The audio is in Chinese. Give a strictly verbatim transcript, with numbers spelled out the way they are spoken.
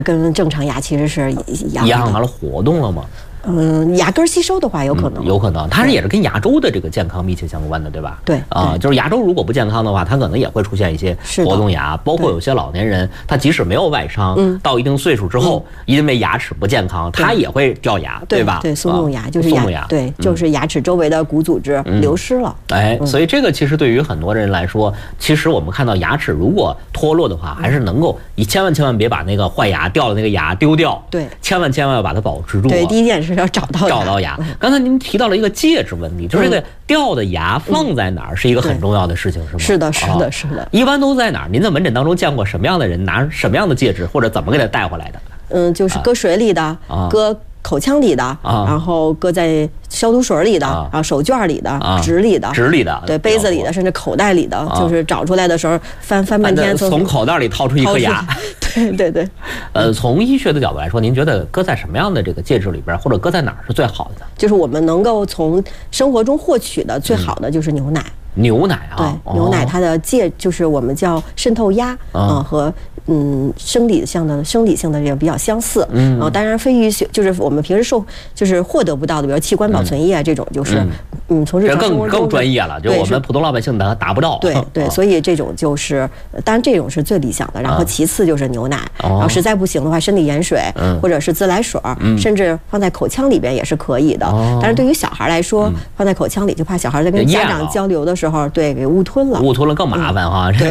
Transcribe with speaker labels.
Speaker 1: 跟正常牙其实是一样的。
Speaker 2: 一样完了活动了吗？
Speaker 1: 嗯，牙根吸收的话有可能，
Speaker 2: 嗯、有可能，它是也是跟牙周的这个健康密切相关的，对吧？
Speaker 1: 对
Speaker 2: 啊、呃，就是牙周如果不健康的话，它可能也会出现一些活动牙，包括有些老年人，他即使没有外伤，嗯、到一定岁数之后，嗯、因为牙齿不健康，他也会掉牙，对吧？
Speaker 1: 对，松动牙、啊、就是牙，牙对，就是牙齿周围的骨组织流失了。
Speaker 2: 嗯、哎，所以这个其实对于很多人来说，其实我们看到牙齿如果脱落的话，还是能够，你千万千万别把那个坏牙掉的那个牙丢掉，
Speaker 1: 对，
Speaker 2: 千万千万要把它保持住。
Speaker 1: 对，第一件事要找到
Speaker 2: 找到。牙，刚才您提到了一个介质问题，就是这个掉的牙放在哪儿是一个很重要的事情，是吗？
Speaker 1: 是的，是的，是的。
Speaker 2: 一般都在哪儿？您在门诊当中见过什么样的人拿什么样的戒指，或者怎么给他带回来的？
Speaker 1: 嗯，就是搁水里的，搁口腔里的，然后搁在消毒水里的，然后手绢里的，纸里的，
Speaker 2: 纸里的，
Speaker 1: 对，杯子里的，甚至口袋里的，就是找出来的时候翻翻半天，
Speaker 2: 从口袋里掏出一颗牙。
Speaker 1: 对对对。
Speaker 2: 呃，从医学的角度来说，您觉得搁在什么样的这个戒指里边，或者搁在哪儿是最好的？
Speaker 1: 就是我们能够从生活中获取的最好的就是牛奶。
Speaker 2: 牛奶啊，
Speaker 1: 对，牛奶它的介就是我们叫渗透压啊，和嗯生理性的生理性的这个比较相似。嗯，啊，当然非医学就是我们平时受就是获得不到的，比如器官保存液啊这种，就是嗯从日常生活中
Speaker 2: 更更专业了，就我们普通老百姓达达不到。
Speaker 1: 对对，所以这种就是当然这种是最理想的，然后其次就是牛奶，然后实在不行的话，生理盐水或者是自来水，甚至放在口腔里边也是可以的。但是对于小孩来说，放在口腔里就怕小孩在跟家长交流的时候。时候对给误吞了，
Speaker 2: 误吞了更麻烦哈。